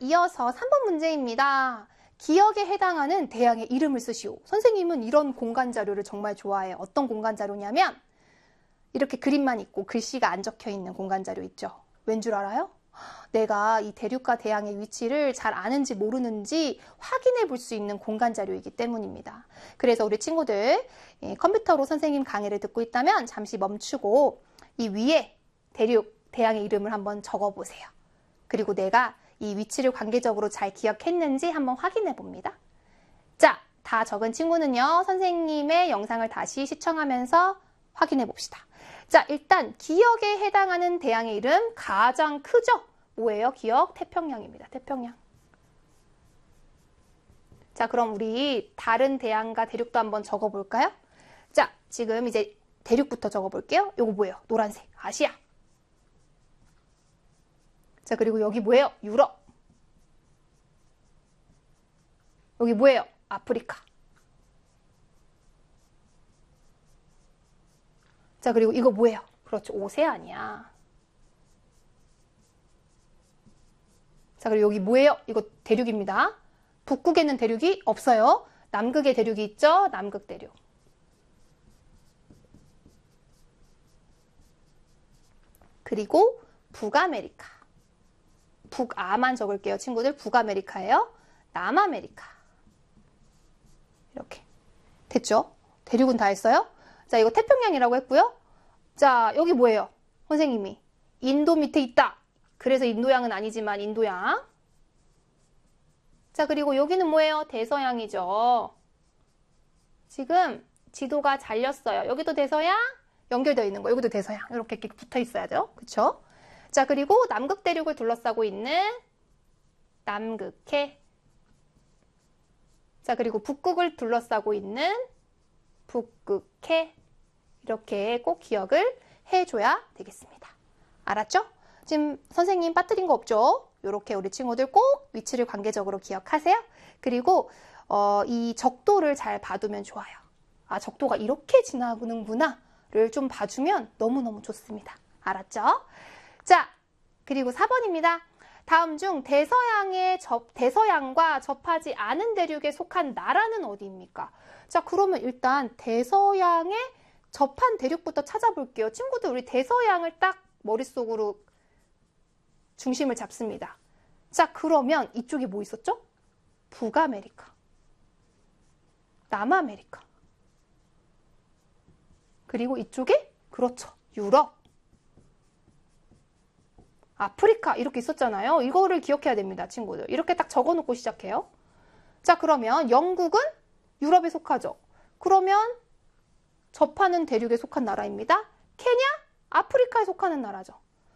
이어서 3번 문제입니다. 기역에 해당하는 대양의 이름을 쓰시오. 선생님은 이런 공간 자료를 정말 좋아해요. 어떤 공간 자료냐면 이렇게 그림만 있고 글씨가 안 적혀 있는 공간 자료 있죠. 왠 줄 알아요? 내가 이 대륙과 대양의 위치를 잘 아는지 모르는지 확인해 볼 수 있는 공간 자료이기 때문입니다. 그래서 우리 친구들 컴퓨터로 선생님 강의를 듣고 있다면 잠시 멈추고 이 위에 대륙, 대양의 이름을 한번 적어 보세요. 그리고 내가 이 위치를 관계적으로 잘 기억했는지 한번 확인해 봅니다. 자, 다 적은 친구는요, 선생님의 영상을 다시 시청하면서 확인해 봅시다. 자, 일단 기역에 해당하는 대양의 이름 가장 크죠? 뭐예요? 기역? 태평양입니다. 태평양. 자, 그럼 우리 다른 대양과 대륙도 한번 적어볼까요? 자, 지금 이제 대륙부터 적어볼게요. 요거 뭐예요? 노란색. 아시아. 자, 그리고 여기 뭐예요? 유럽. 여기 뭐예요? 아프리카. 자, 그리고 이거 뭐예요? 그렇죠. 오세아니아. 자, 그리고 여기 뭐예요? 이거 대륙입니다. 북극에는 대륙이 없어요. 남극에 대륙이 있죠? 남극 대륙. 그리고 북아메리카. 북아만 적을게요. 친구들 북아메리카예요. 남아메리카. 이렇게. 됐죠? 대륙은 다 했어요? 자, 이거 태평양이라고 했고요. 자, 여기 뭐예요? 선생님이 인도 밑에 있다. 그래서 인도양은 아니지만 인도양. 자, 그리고 여기는 뭐예요? 대서양이죠. 지금 지도가 잘렸어요. 여기도 대서양, 연결되어 있는 거. 여기도 대서양. 이렇게 붙어 있어야죠. 그쵸? 자, 그리고 남극 대륙을 둘러싸고 있는 남극해. 자, 그리고 북극을 둘러싸고 있는 북극해. 이렇게 꼭 기억을 해줘야 되겠습니다. 알았죠? 지금 선생님 빠뜨린 거 없죠? 이렇게 우리 친구들 꼭 위치를 관계적으로 기억하세요. 그리고 이 적도를 잘 봐두면 좋아요. 아, 적도가 이렇게 지나가는구나를 좀 봐주면 너무너무 좋습니다. 알았죠? 자, 그리고 4번입니다. 다음 중 대서양과 접하지 않은 대륙에 속한 나라는 어디입니까? 자, 그러면 일단 대서양에 접한 대륙부터 찾아볼게요. 친구들, 우리 대서양을 딱 머릿속으로 중심을 잡습니다. 자, 그러면 이쪽에 뭐 있었죠? 북아메리카, 남아메리카, 그리고 이쪽에 그렇죠, 유럽, 아프리카 이렇게 있었잖아요. 이거를 기억해야 됩니다, 친구들. 이렇게 딱 적어놓고 시작해요. 자, 그러면 영국은 유럽에 속하죠. 그러면 접하는 대륙에 속한 나라입니다. 케냐? 아프리카에 속하는 나라죠.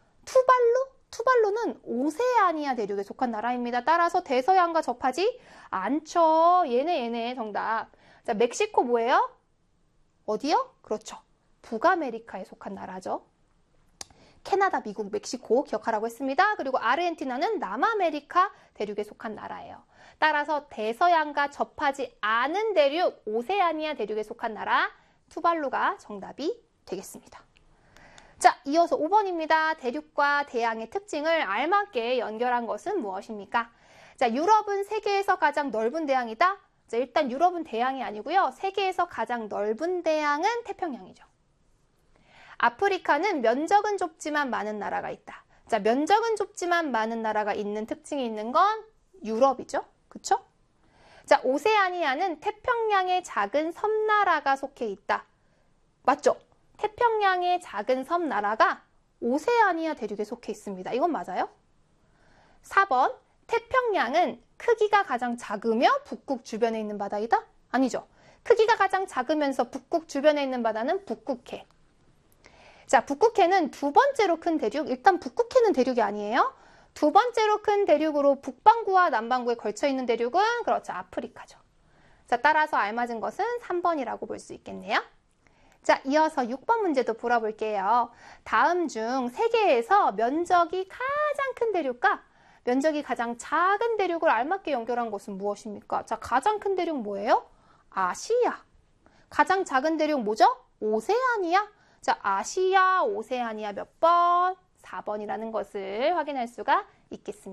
투발루는 오세아니아 대륙에 속한 나라입니다. 따라서 대서양과 접하지 않죠. 얘네 정답. 자, 멕시코 뭐예요? 어디요? 그렇죠. 북아메리카에 속한 나라죠. 캐나다, 미국, 멕시코 기억하라고 했습니다. 그리고 아르헨티나는 남아메리카 대륙에 속한 나라예요. 따라서 대서양과 접하지 않은 대륙, 오세아니아 대륙에 속한 나라, 투발루가 정답이 되겠습니다. 자, 이어서 5번입니다. 대륙과 대양의 특징을 알맞게 연결한 것은 무엇입니까? 자, 유럽은 세계에서 가장 넓은 대양이다. 자, 일단 유럽은 대양이 아니고요. 세계에서 가장 넓은 대양은 태평양이죠. 아프리카는 면적은 좁지만 많은 나라가 있다. 자, 면적은 좁지만 많은 나라가 있는 특징이 있는 건 유럽이죠. 그쵸? 자, 오세아니아는 태평양의 작은 섬나라가 속해 있다. 맞죠? 태평양의 작은 섬나라가 오세아니아 대륙에 속해 있습니다. 이건 맞아요? 4번, 태평양은 크기가 가장 작으며 북극 주변에 있는 바다이다? 아니죠. 크기가 가장 작으면서 북극 주변에 있는 바다는 북극해. 자, 북극해는 두 번째로 큰 대륙. 일단 북극해는 대륙이 아니에요. 두 번째로 큰 대륙으로 북반구와 남반구에 걸쳐 있는 대륙은 그렇죠. 아프리카죠. 자, 따라서 알맞은 것은 3번이라고 볼 수 있겠네요. 자, 이어서 6번 문제도 풀어볼게요. 다음 중 세계에서 면적이 가장 큰 대륙과 면적이 가장 작은 대륙을 알맞게 연결한 것은 무엇입니까? 자, 가장 큰 대륙 뭐예요? 아시아. 가장 작은 대륙 뭐죠? 오세아니아. 자, 아시아, 오세아니아 몇 번? 4번이라는 것을 확인할 수가 있겠습니다.